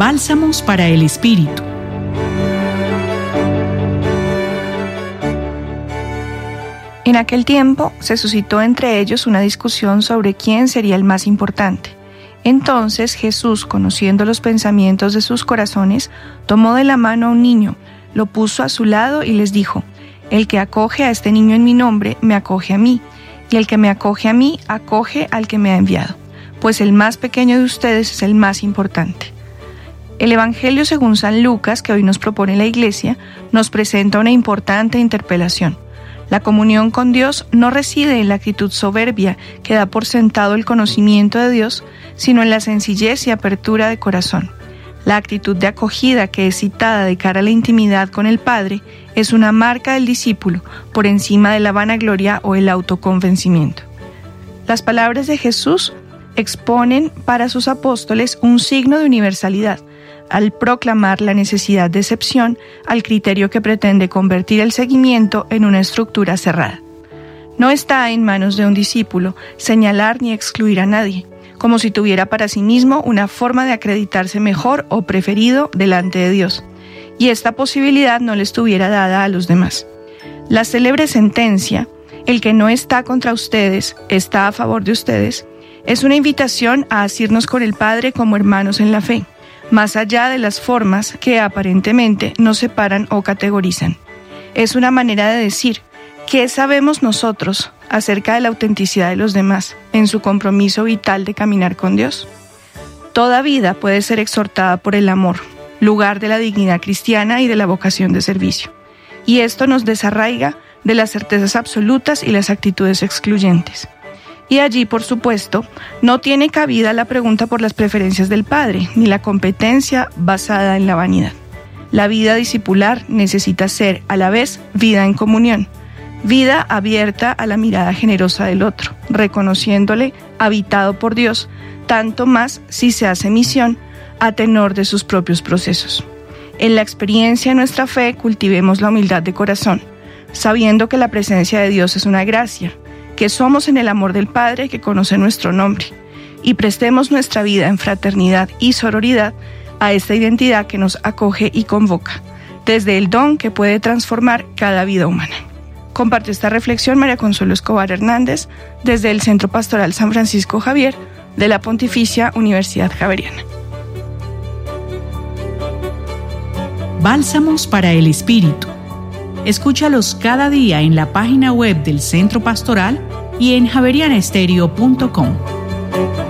Bálsamos para el Espíritu. En aquel tiempo se suscitó entre ellos una discusión sobre quién sería el más importante. Entonces Jesús, conociendo los pensamientos de sus corazones, tomó de la mano a un niño, lo puso a su lado y les dijo: El que acoge a este niño en mi nombre, me acoge a mí, y el que me acoge a mí, acoge al que me ha enviado, pues el más pequeño de ustedes es el más importante. El Evangelio según San Lucas, que hoy nos propone la Iglesia, nos presenta una importante interpelación. La comunión con Dios no reside en la actitud soberbia que da por sentado el conocimiento de Dios, sino en la sencillez y apertura de corazón. La actitud de acogida que es citada de cara a la intimidad con el Padre es una marca del discípulo por encima de la vanagloria o el autoconvencimiento. Las palabras de Jesús exponen para sus apóstoles un signo de universalidad, al proclamar la necesidad de excepción al criterio que pretende convertir el seguimiento en una estructura cerrada. No está en manos de un discípulo señalar ni excluir a nadie, como si tuviera para sí mismo una forma de acreditarse mejor o preferido delante de Dios, y esta posibilidad no le estuviera dada a los demás. La célebre sentencia, el que no está contra ustedes, está a favor de ustedes, es una invitación a asirnos con el Padre como hermanos en la fe, más allá de las formas que aparentemente nos separan o categorizan. Es una manera de decir: ¿qué sabemos nosotros acerca de la autenticidad de los demás en su compromiso vital de caminar con Dios? Toda vida puede ser exhortada por el amor, lugar de la dignidad cristiana y de la vocación de servicio. Y esto nos desarraiga de las certezas absolutas y las actitudes excluyentes. Y allí, por supuesto, no tiene cabida la pregunta por las preferencias del Padre, ni la competencia basada en la vanidad. La vida discipular necesita ser, a la vez, vida en comunión, vida abierta a la mirada generosa del otro, reconociéndole habitado por Dios, tanto más si se hace misión a tenor de sus propios procesos. En la experiencia de nuestra fe cultivemos la humildad de corazón, sabiendo que la presencia de Dios es una gracia, que somos en el amor del Padre que conoce nuestro nombre, y prestemos nuestra vida en fraternidad y sororidad a esta identidad que nos acoge y convoca, desde el don que puede transformar cada vida humana. Comparte esta reflexión María Consuelo Escobar Hernández desde el Centro Pastoral San Francisco Javier de la Pontificia Universidad Javeriana. Bálsamos para el Espíritu. Escúchalos cada día en la página web del Centro Pastoral y en javerianestereo.com.